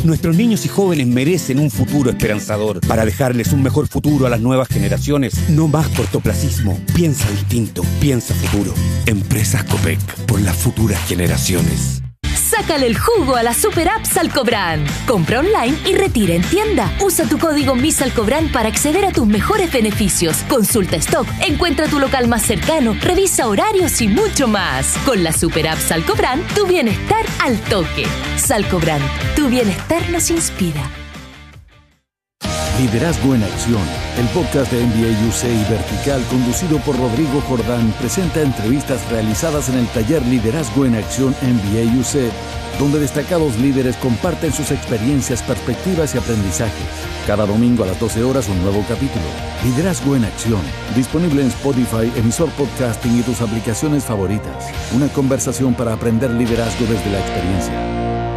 Nuestros niños y jóvenes merecen un futuro esperanzador. Para dejarles un mejor futuro a las nuevas generaciones, no más cortoplacismo. Piensa distinto, piensa futuro. Empresas Copec, por las futuras generaciones. Sácale el jugo a la super app Salcobrand. Compra online y retira en tienda. Usa tu código MISALCOBRAND para acceder a tus mejores beneficios. Consulta stock, encuentra tu local más cercano, revisa horarios y mucho más. Con la super app Salcobrand, tu bienestar al toque. Salcobrand, tu bienestar nos inspira. Liderazgo en Acción, el podcast de NBA USA y Vertical, conducido por Rodrigo Jordán, presenta entrevistas realizadas en el taller Liderazgo en Acción NBA USA, donde destacados líderes comparten sus experiencias, perspectivas y aprendizajes. Cada domingo a las 12 horas un nuevo capítulo. Liderazgo en Acción, disponible en Spotify, emisor podcasting y tus aplicaciones favoritas. Una conversación para aprender liderazgo desde la experiencia.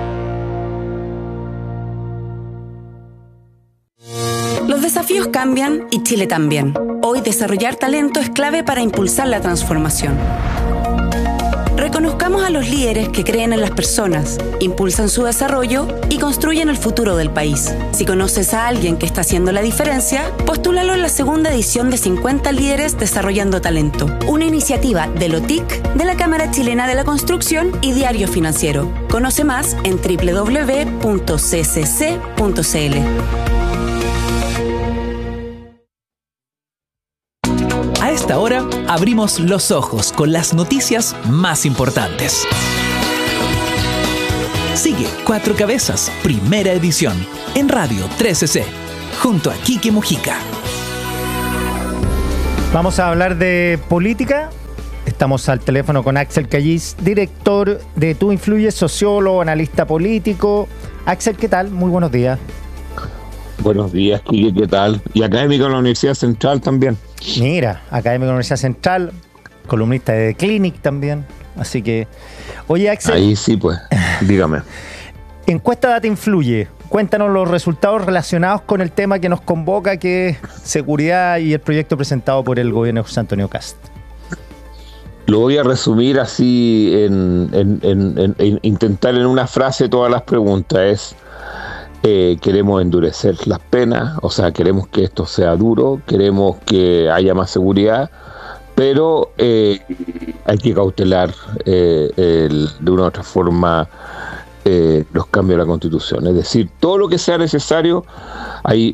Los desafíos cambian y Chile también. Hoy desarrollar talento es clave para impulsar la transformación. Reconozcamos a los líderes que creen en las personas, impulsan su desarrollo y construyen el futuro del país. Si conoces a alguien que está haciendo la diferencia, postúlalo en la segunda edición de 50 Líderes Desarrollando Talento, una iniciativa de LOTIC, de la Cámara Chilena de la Construcción y Diario Financiero. Conoce más en www.ccc.cl. A esta hora abrimos los ojos con las noticias más importantes. Sigue Cuatro Cabezas, primera edición, en Radio 13C, junto a Quique Mujica. Vamos a hablar de política. Estamos al teléfono con Axel Callis, director de Tú Influyes, sociólogo, analista político. Axel, ¿qué tal? Muy buenos días. Buenos días, Quique, ¿qué tal? Y académico en la Universidad Central también. Mira, académico en la Universidad Central, columnista de The Clinic también. Así que, oye, Axel. Ahí sí, pues, dígame. Encuesta Data Influye. Cuéntanos los resultados relacionados con el tema que nos convoca, que es seguridad y el proyecto presentado por el gobierno de José Antonio Kast. Lo voy a resumir así, intentar en una frase todas las preguntas. Queremos endurecer las penas, o sea, queremos que esto sea duro, queremos que haya más seguridad, pero hay que cautelar de una u otra forma los cambios a la Constitución. Es decir, todo lo que sea necesario, hay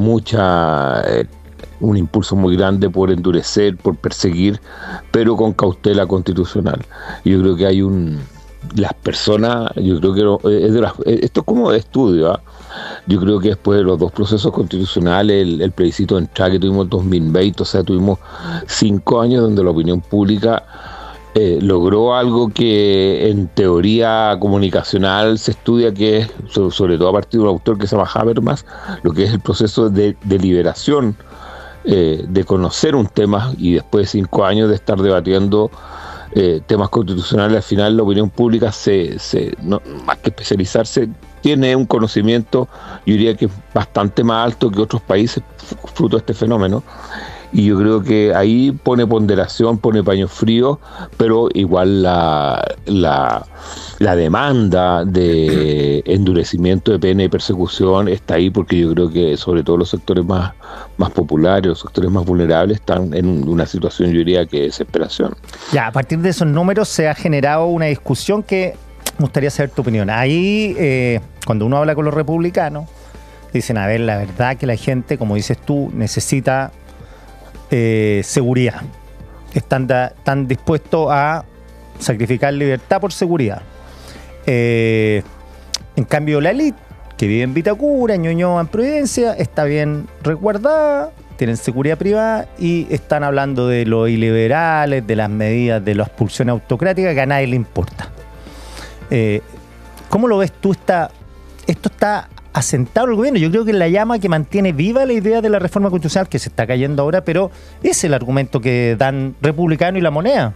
un impulso muy grande por endurecer, por perseguir, pero con cautela constitucional. Yo creo que hay las personas, yo creo que esto es como de estudio, ¿eh? Yo creo que después de los dos procesos constitucionales, el plebiscito de entrada que tuvimos en 2020, o sea, tuvimos 5 años donde la opinión pública logró algo que en teoría comunicacional se estudia, que es, sobre todo a partir de un autor que se llama Habermas, lo que es el proceso de deliberación, de conocer un tema, y después de 5 años de estar debatiendo temas constitucionales, al final la opinión pública no, más que especializarse, tiene un conocimiento, yo diría que es bastante más alto que otros países fruto de este fenómeno, y yo creo que ahí pone ponderación, pone paño frío, pero igual la demanda de endurecimiento de pena y persecución está ahí, porque yo creo que sobre todo los sectores más populares, los sectores más vulnerables están en una situación, yo diría, que de desesperación. Ya, a partir de esos números se ha generado una discusión que me gustaría saber tu opinión. Ahí, cuando uno habla con los republicanos, dicen, a ver, la verdad que la gente, como dices tú, necesita seguridad. Están dispuestos a sacrificar libertad por seguridad. En cambio, la élite, que vive en Vitacura, en Ñuñoa, en Providencia, está bien resguardada, tienen seguridad privada y están hablando de los iliberales, de las medidas de la expulsión autocrática que a nadie le importa. ¿Cómo lo ves tú? ¿Esto está asentado el gobierno? Yo creo que es la llama que mantiene viva la idea de la reforma constitucional, que se está cayendo ahora, pero es el argumento que dan Republicano y La Moneda.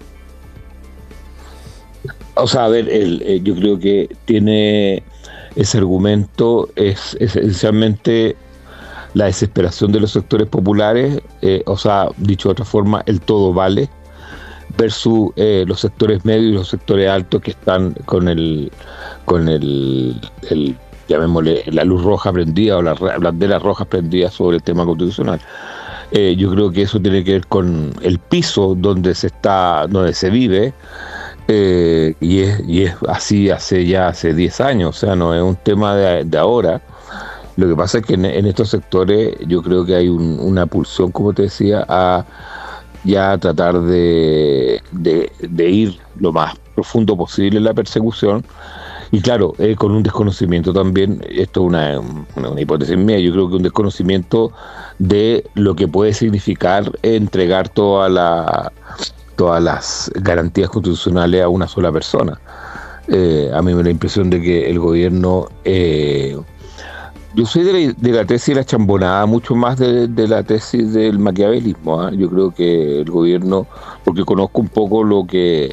O sea, a ver, yo creo que tiene ese argumento, es esencialmente la desesperación de los sectores populares, o sea, dicho de otra forma, el todo vale, versus los sectores medios y los sectores altos que están con el llamémosle la luz roja prendida o las banderas rojas prendidas sobre el tema constitucional. Yo creo que eso tiene que ver con el piso donde se vive, y es así hace 10 años, o sea, no es un tema de ahora. Lo que pasa es que en estos sectores yo creo que hay una pulsión, como te decía, a ya tratar de ir lo más profundo posible en la persecución. Y claro, con un desconocimiento también, esto es una hipótesis mía, yo creo que un desconocimiento de lo que puede significar entregar todas las garantías constitucionales a una sola persona. A mí me da la impresión de que el gobierno... yo soy de la tesis de la chambonada, mucho más de la tesis del maquiavelismo. Yo creo que el gobierno, porque conozco un poco lo que...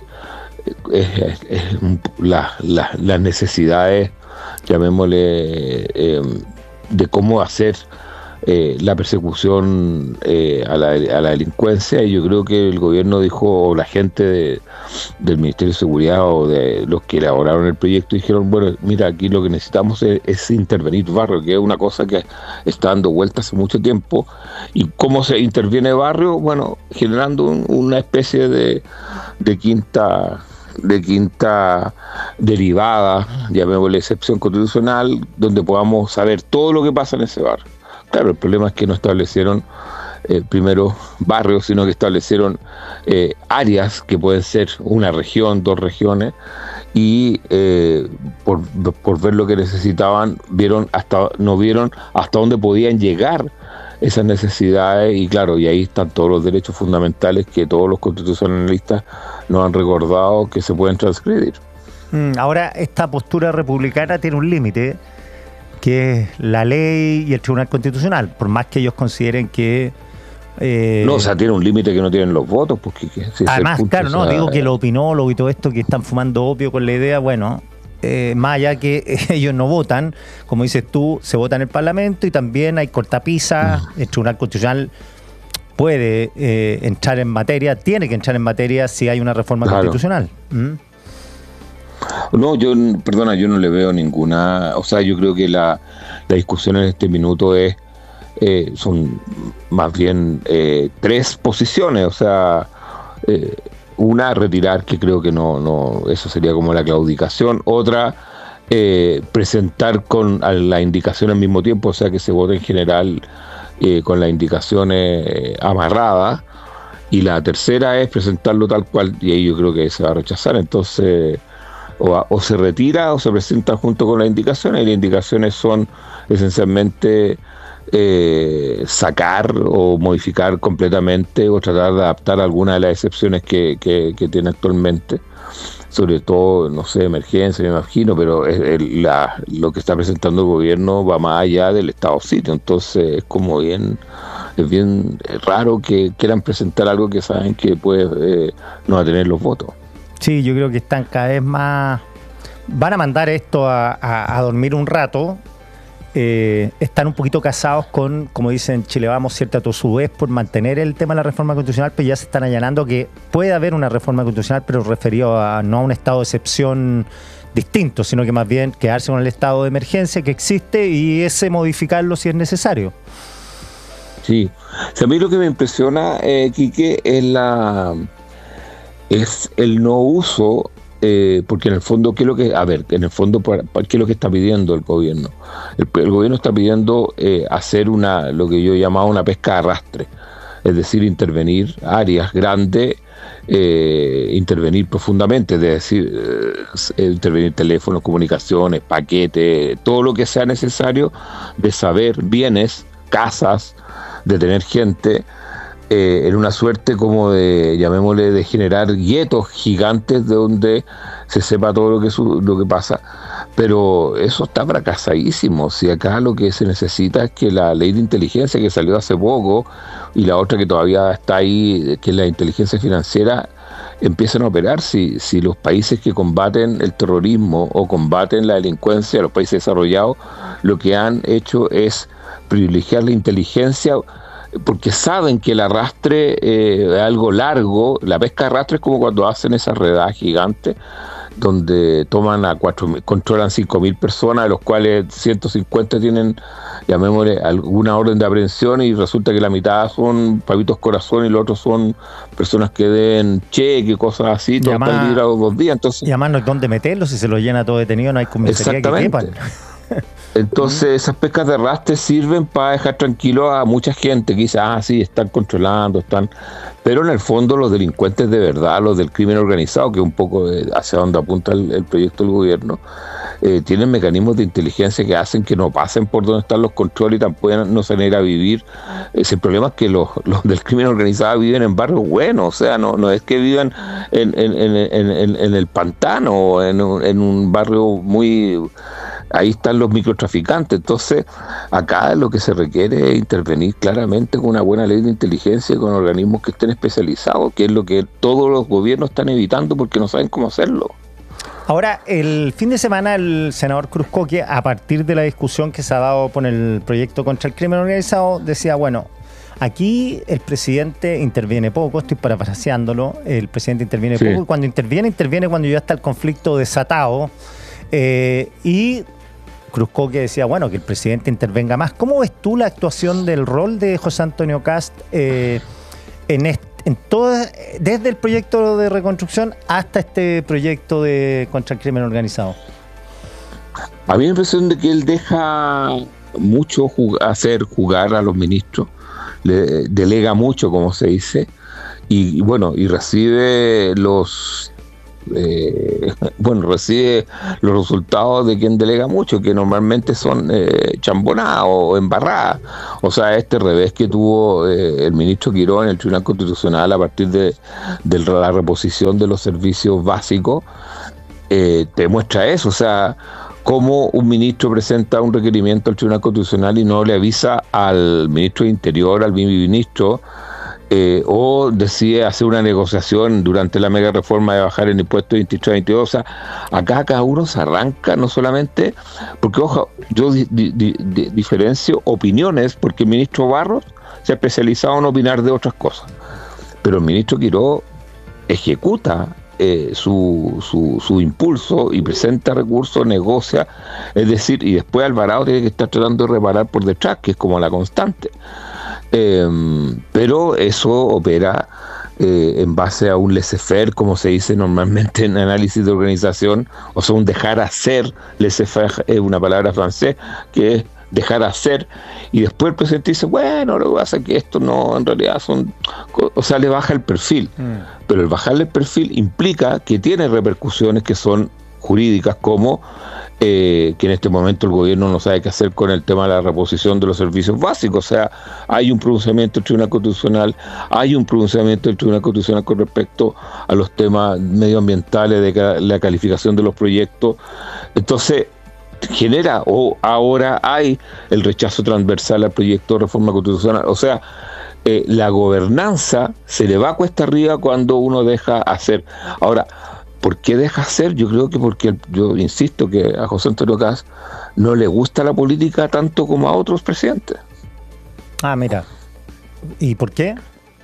las necesidades, llamémosle, de cómo hacer la persecución a la delincuencia, y yo creo que el gobierno dijo, o la gente del Ministerio de Seguridad o de los que elaboraron el proyecto dijeron, bueno, mira, aquí lo que necesitamos es intervenir barrio, que es una cosa que está dando vueltas hace mucho tiempo. ¿Y cómo se interviene barrio? Bueno, generando una especie de quinta derivada, llamémosle excepción constitucional, donde podamos saber todo lo que pasa en ese barrio. Claro, el problema es que no establecieron primero barrios, sino que establecieron áreas que pueden ser una región, 2 regiones, y por ver lo que necesitaban, no vieron hasta dónde podían llegar esas necesidades, y claro, y ahí están todos los derechos fundamentales que todos los constitucionalistas nos han recordado que se pueden transgredir. Ahora, esta postura republicana tiene un límite, que es la ley y el Tribunal Constitucional, por más que ellos consideren que... no, o sea, tiene un límite que no tienen los votos, porque... Si además, punto, claro, o sea, no, digo que los opinólogos y todo esto que están fumando opio con la idea, bueno... más allá que ellos no votan, como dices tú, se vota en el Parlamento y también hay cortapisas. El Tribunal Constitucional puede entrar en materia, tiene que entrar en materia si hay una reforma constitucional. No, yo no le veo ninguna, o sea, yo creo que la discusión en este minuto son más bien 3 posiciones, o sea, una, retirar, que creo que no, eso sería como la claudicación. Otra, presentar con la indicación al mismo tiempo, o sea, que se vote en general con las indicaciones amarradas. Y la tercera es presentarlo tal cual, y ahí yo creo que se va a rechazar. Entonces, o se retira o se presenta junto con las indicaciones, y las indicaciones son esencialmente sacar o modificar completamente o tratar de adaptar algunas de las excepciones que tiene actualmente, sobre todo, no sé, emergencia, me imagino, pero lo que está presentando el gobierno va más allá del estado sitio. Entonces es bien raro que quieran presentar algo que saben que puede no va a tener los votos. Sí, yo creo que están cada vez más... Van a mandar esto a dormir un rato. Están un poquito casados con, como dicen Chile Vamos, cierta tosudez por mantener el tema de la reforma constitucional, pero ya se están allanando que puede haber una reforma constitucional, pero referido no a un estado de excepción distinto, sino que más bien quedarse con el estado de emergencia que existe y ese modificarlo si es necesario. Sí, o sea, a mí lo que me impresiona, Quique, es el no uso, porque en el fondo, ¿qué es lo que está pidiendo el gobierno? El gobierno está pidiendo hacer lo que yo llamaba una pesca de arrastre, es decir, intervenir áreas grandes, intervenir profundamente, es decir, intervenir teléfonos, comunicaciones, paquetes, todo lo que sea necesario, de saber bienes, casas, de tener gente, en una suerte como de, llamémosle, de generar guetos gigantes de donde se sepa todo lo que pasa. Pero eso está fracasadísimo. Si acá lo que se necesita es que la ley de inteligencia que salió hace poco y la otra que todavía está ahí, que es la inteligencia financiera, empiecen a operar. Si los países que combaten el terrorismo o combaten la delincuencia, los países desarrollados, lo que han hecho es privilegiar la inteligencia, porque saben que el arrastre es algo largo. La pesca de arrastre es como cuando hacen esas redadas gigantes donde toman a 4.000, controlan 5.000 personas, de los cuales 150 tienen, llamémosle, alguna orden de aprehensión, y resulta que la mitad son pavitos corazón y los otros son personas que den cheque, cosas así, todos están librados 2 días. Entonces, y además no hay dónde meterlos, si se los llena todo detenido, no hay comisaría que quepan. Entonces esas pescas de arrastre sirven para dejar tranquilo a mucha gente que dice, sí, están controlando, pero en el fondo los delincuentes de verdad, los del crimen organizado, que es un poco hacia donde apunta el proyecto del gobierno, tienen mecanismos de inteligencia que hacen que no pasen por donde están los controles y tampoco no se van a ir a vivir. El problema es que los del crimen organizado viven en barrios buenos, o sea, no es que vivan en el pantano o en un barrio muy... Ahí están los microtraficantes. Entonces, acá lo que se requiere es intervenir claramente con una buena ley de inteligencia y con organismos que estén especializados, que es lo que todos los gobiernos están evitando porque no saben cómo hacerlo. Ahora, el fin de semana el senador Cruzcoque, a partir de la discusión que se ha dado con el proyecto contra el crimen organizado, decía, bueno, aquí el presidente interviene poco, estoy parafraseándolo, el presidente interviene poco, y cuando interviene cuando ya está el conflicto desatado, y Cruzcoque decía, bueno, que el presidente intervenga más. ¿Cómo ves tú la actuación del rol de José Antonio Kast en todo, desde el proyecto de reconstrucción hasta este proyecto contra el crimen organizado? A mí me da la impresión de que él deja mucho jugar a los ministros, le delega mucho, como se dice, y recibe recibe los resultados de quien delega mucho, que normalmente son chambonadas o embarradas. O sea, este revés que tuvo el ministro Quiró en el Tribunal Constitucional a partir de la reposición de los servicios básicos, te muestra eso. O sea, cómo un ministro presenta un requerimiento al Tribunal Constitucional y no le avisa al ministro de Interior, al ministro, o decide hacer una negociación durante la mega reforma de bajar el impuesto de 23 a 22. O sea, acá cada uno se arranca, no solamente, porque ojo, yo diferencio opiniones, porque el ministro Barros se ha especializado en opinar de otras cosas, pero el ministro Quiró ejecuta su impulso y presenta recursos, negocia, es decir, y después Alvarado tiene que estar tratando de reparar por detrás, que es como la constante. Pero eso opera en base a un laissez-faire, como se dice normalmente en análisis de organización, o sea, un dejar hacer. Laissez-faire es una palabra francés que es dejar hacer, y después el presidente dice, bueno, lo que pasa es que esto no, en realidad o sea, le baja el perfil. Pero el bajarle el perfil implica que tiene repercusiones que son jurídicas, como que en este momento el gobierno no sabe qué hacer con el tema de la reposición de los servicios básicos. O sea, hay un pronunciamiento del Tribunal Constitucional, con respecto a los temas medioambientales, de la calificación de los proyectos. Entonces, ahora hay el rechazo transversal al proyecto de reforma constitucional. O sea, la gobernanza se le va cuesta arriba cuando uno deja hacer. Ahora, ¿por qué deja hacer? Yo creo que porque yo insisto que a José Antonio Kast no le gusta la política tanto como a otros presidentes. Mira. ¿Y por qué?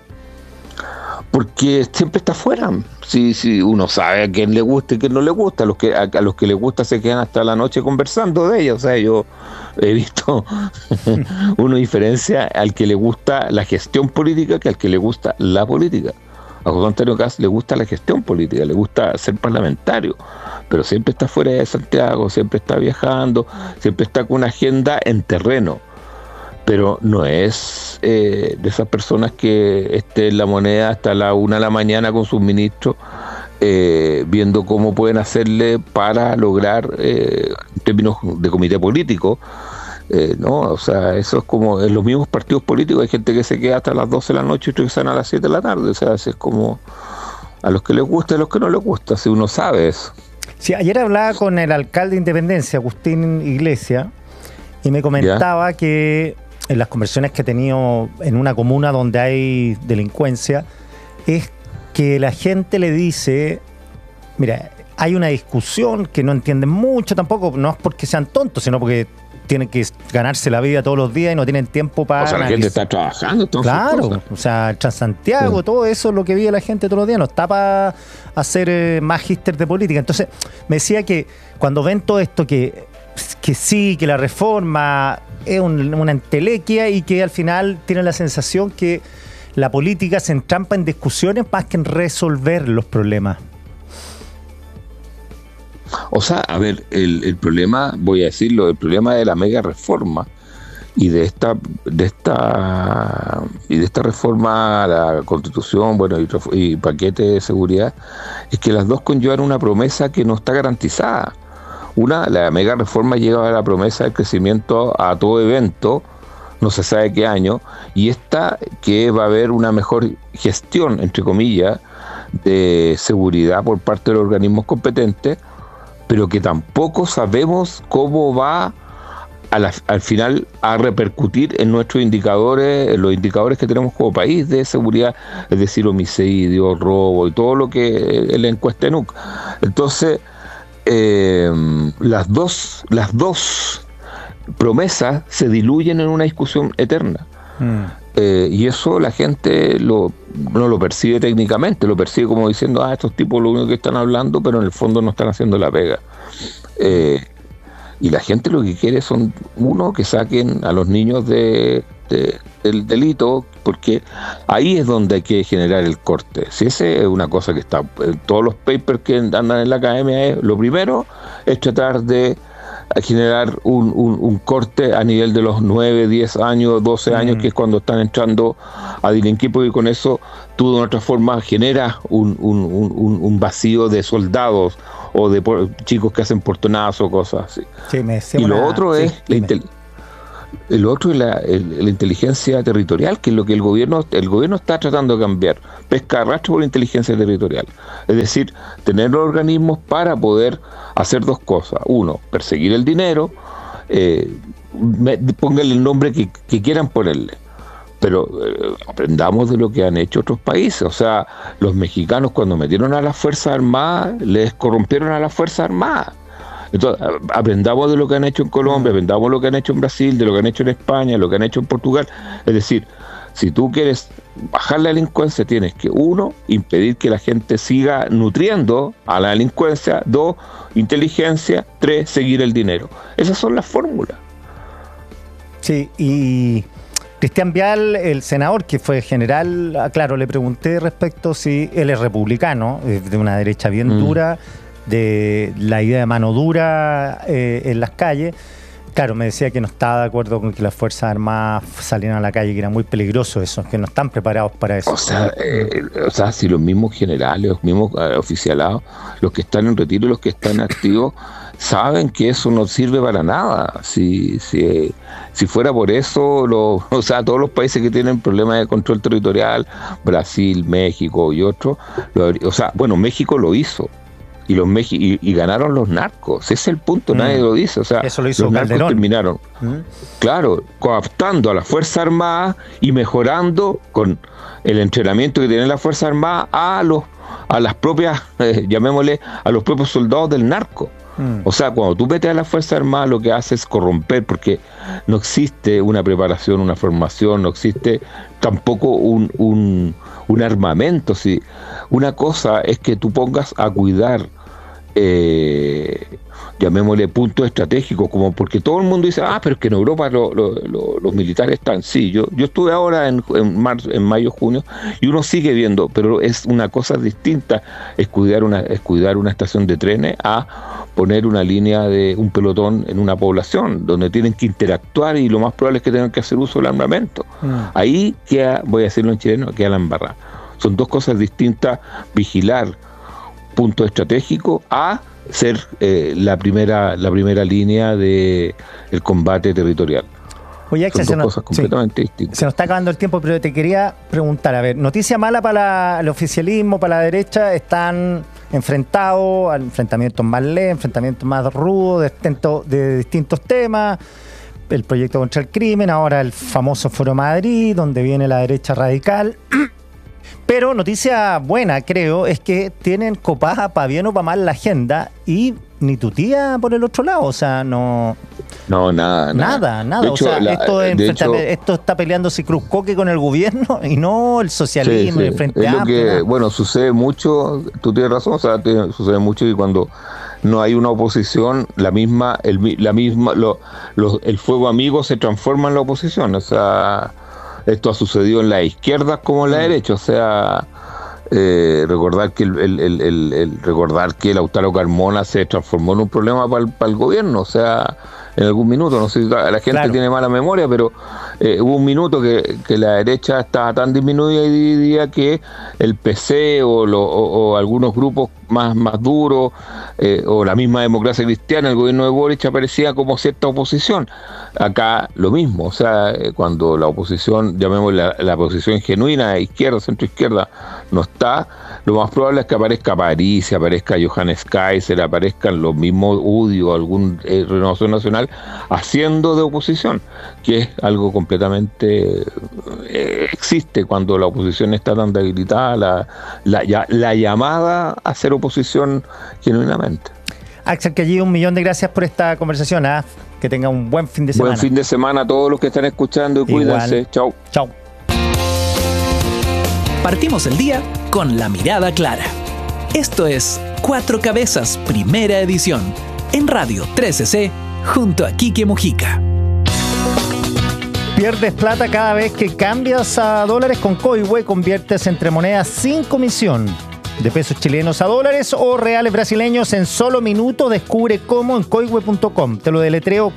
Porque siempre está afuera. Sí, uno sabe a quién le gusta y quién no le gusta. A los que les gusta se quedan hasta la noche conversando de ella. O sea, yo he visto una diferencia al que le gusta la gestión política que al que le gusta la política. A José Antonio Kast le gusta la gestión política, le gusta ser parlamentario, pero siempre está fuera de Santiago, siempre está viajando, siempre está con una agenda en terreno. Pero no es de esas personas que esté en La Moneda hasta la 1 de la mañana con sus ministros, viendo cómo pueden hacerle para lograr, en términos de comité político, no, o sea, eso es como en los mismos partidos políticos. Hay gente que se queda hasta las 12 de la noche y otros que salen a las 7 de la tarde. O sea, es como a los que les gusta y a los que no les gusta, si uno sabe eso. Sí, ayer hablaba con el alcalde de Independencia, Agustín Iglesias, y me comentaba que en las conversaciones que he tenido en una comuna donde hay delincuencia, es que la gente le dice, mira, hay una discusión que no entienden mucho tampoco, no es porque sean tontos, sino porque tienen que ganarse la vida todos los días y no tienen tiempo para... O sea, la gente está trabajando. Claro, o sea, Transantiago, todo eso es lo que vive la gente todos los días, no está para hacer magíster de política. Entonces, me decía que cuando ven todo esto, que sí, que la reforma es una entelequia y que al final tienen la sensación que la política se entrampa en discusiones más que en resolver los problemas. O sea, a ver, el problema, voy a decirlo, el problema de la mega reforma y de esta reforma a la Constitución, bueno, y paquete de seguridad, es que las dos conllevan una promesa que no está garantizada. La mega reforma lleva la promesa del crecimiento a todo evento, no se sabe qué año, y esta que va a haber una mejor gestión, entre comillas, de seguridad por parte de los organismos competentes, pero que tampoco sabemos cómo va al final a repercutir en nuestros indicadores, en los indicadores que tenemos como país de seguridad, es decir, homicidio, robo y todo lo que es la encuesta ENUC. Entonces, las dos promesas se diluyen en una discusión eterna. Y eso la gente no lo percibe técnicamente, lo percibe como diciendo, estos tipos lo único que están hablando, pero en el fondo no están haciendo la pega. Y la gente lo que quiere son, que saquen a los niños del delito, porque ahí es donde hay que generar el corte. Si esa es una cosa que está en todos los papers que andan en la academia, lo primero es tratar de generar un corte a nivel de los 9, 10 años, 12 años, que es cuando están entrando a delinquir, porque con eso tú de otra forma generas un vacío de soldados o de chicos que hacen portonazos o cosas así. Sí, y lo otro es la inteligencia territorial, que es lo que el gobierno está tratando de cambiar. Pesca arrastre por inteligencia territorial. Es decir, tener los organismos para poder hacer dos cosas. Uno, perseguir el dinero, pónganle el nombre que quieran ponerle. Pero aprendamos de lo que han hecho otros países. O sea, los mexicanos cuando metieron a las Fuerzas Armadas, les corrompieron a las Fuerzas Armadas. Entonces, aprendamos de lo que han hecho en Colombia, aprendamos lo que han hecho en Brasil, de lo que han hecho en España, lo que han hecho en Portugal. Es decir, si tú quieres bajar la delincuencia, tienes que, 1, impedir que la gente siga nutriendo a la delincuencia, 2, inteligencia, 3, seguir el dinero. Esas son las fórmulas. Sí, y Cristian Vial, el senador que fue general, claro, le pregunté respecto si él es republicano, de una derecha bien dura, de la idea de mano dura en las calles. Claro, me decía que no estaba de acuerdo con que las Fuerzas Armadas salieran a la calle, que era muy peligroso eso, que no están preparados para eso. O sea, si los mismos generales, los mismos oficialados, los que están en retiro y los que están activos, saben que eso no sirve para nada. Si fuera por eso, todos los países que tienen problemas de control territorial, Brasil, México y otros, México lo hizo. Y ganaron los narcos. Ese es el punto, nadie lo dice. O sea, eso lo hizo los narcos Calderón. Terminaron, claro, cooptando a la Fuerza Armada y mejorando con el entrenamiento que tienen las Fuerzas Armadas a las propias, llamémosle, a los propios soldados del narco. O sea, cuando tú metes a las Fuerzas Armadas, lo que haces es corromper, porque no existe una preparación, una formación, no existe tampoco un armamento. ¿Sí? Una cosa es que tú pongas a cuidar, llamémosle, puntos estratégicos, como porque todo el mundo dice, pero es que en Europa los militares están. Sí, yo estuve ahora en mayo, junio, y uno sigue viendo, pero es una cosa distinta es cuidar una estación de trenes a poner una línea de un pelotón en una población donde tienen que interactuar y lo más probable es que tengan que hacer uso del armamento. Ahí queda, voy a decirlo en chileno, queda la embarrada. Son dos cosas distintas, vigilar puntos estratégicos a ser la primera línea de el combate territorial. Oye, Axel, son dos cosas completamente distintas. Se nos está acabando el tiempo, pero te quería preguntar, a ver, noticia mala para el oficialismo, para la derecha, están enfrentados a enfrentamientos más leves, enfrentamientos más rudos, de distintos temas, el proyecto contra el crimen, ahora el famoso Foro Madrid, donde viene la derecha radical. Pero noticia buena, creo, es que tienen copada para bien o para mal la agenda y ni tu tía por el otro lado. O sea, no No, nada. Nada. De hecho, esto está peleándose Cruz Coque con el gobierno y no el socialismo, el Frente Amplio. Bueno, sucede mucho, tú tienes razón, sucede mucho y cuando no hay una oposición, el fuego amigo se transforma en la oposición. O sea, esto ha sucedido en la izquierda como en la derecha. O sea, recordar que Lautaro Carmona se transformó en un problema para el gobierno. O sea, en algún minuto, no sé si la gente tiene mala memoria, pero hubo un minuto que la derecha estaba tan disminuida y dividida que el PC o algunos grupos más duros o la misma Democracia Cristiana, el gobierno de Boric, aparecía como cierta oposición. Acá lo mismo, o sea, cuando la oposición, llamémosla la oposición genuina, izquierda, centro-izquierda, no está, lo más probable es que aparezca París, aparezca Johannes Kaiser, aparezcan los mismos UDI o algún Renovación Nacional haciendo de oposición, que es algo completamente existe cuando la oposición está tan debilitada, la llamada a hacer oposición genuinamente. Axel Quellí, 1.000.000 de gracias por esta conversación. Que tenga un buen fin de semana. Buen fin de semana a todos los que están escuchando y cuídense. Chau. Partimos el día con la mirada clara. Esto es Cuatro Cabezas, primera edición, en Radio 13C, junto a Quique Mujica. Pierdes plata cada vez que cambias a dólares con Coihue. Conviertes entre monedas sin comisión, de pesos chilenos a dólares o reales brasileños en solo minutos. Descubre cómo en coihue.com. Te lo deletreo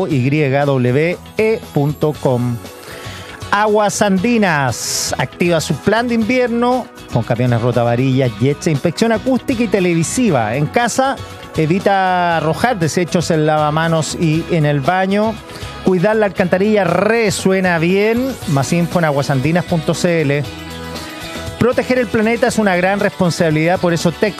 KOYWE.com. Aguas Andinas activa su plan de invierno con camiones rotavarillas, jets e inspección acústica y televisiva. En casa, evita arrojar desechos en lavamanos y en el baño. Cuidar la alcantarilla resuena bien. Más info en aguasandinas.cl. Proteger el planeta es una gran responsabilidad, por eso